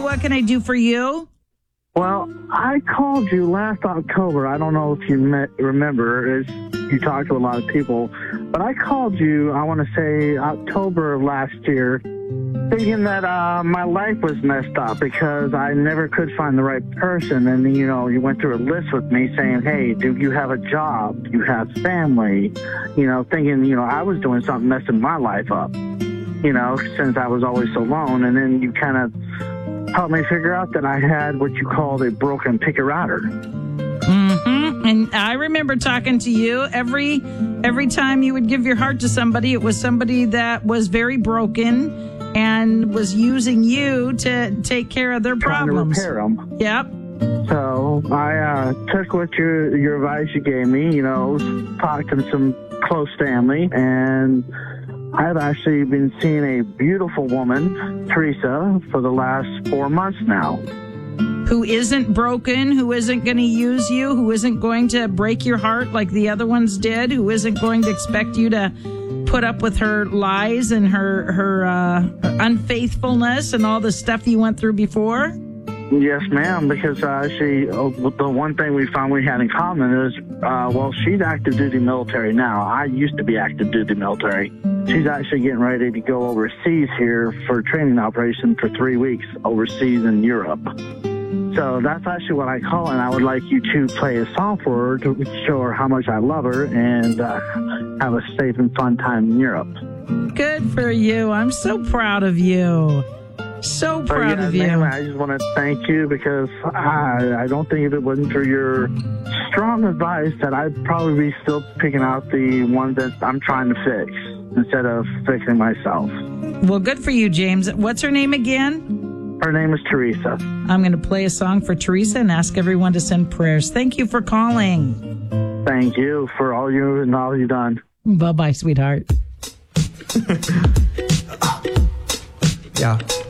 what can I do for you? Well, I called you last October. I don't know if you remember. You talked to a lot of people. But I called you, I want to say, October of last year, thinking that my life was messed up because I never could find the right person. And, you went through a list with me saying, hey, do you have a job? Do you have family? Thinking, I was doing something messing my life up, since I was always so alone. And then you kind of helped me figure out that I had what you called a broken picker-outer. Mm-hmm. And I remember talking to you every time you would give your heart to somebody, it was somebody that was very broken and was using you to take care of their problems. Trying to repair them. Yep. So I took what your advice you gave me, talked to some close family, and I've actually been seeing a beautiful woman, Teresa, for the last 4 months now. Who isn't broken, who isn't going to use you, who isn't going to break your heart like the other ones did, who isn't going to expect you to put up with her lies and her unfaithfulness and all the stuff you went through before? Yes, ma'am, because the one thing we found we had in common is, she's active duty military now. I used to be active duty military. She's actually getting ready to go overseas here for a training operation for 3 weeks overseas in Europe. So that's actually what I call, and I would like you to play a song for her to show her how much I love her and have a safe and fun time in Europe. Good for you. I'm so proud of you. So proud of you. Ma'am, I just want to thank you because I don't think if it wasn't for your strong advice that I'd probably be still picking out the ones that I'm trying to fix instead of fixing myself. Well, good for you, James. What's her name again? Her name is Teresa. I'm going to play a song for Teresa and ask everyone to send prayers. Thank you for calling. Thank you for all you've done. Bye-bye, sweetheart. Yeah.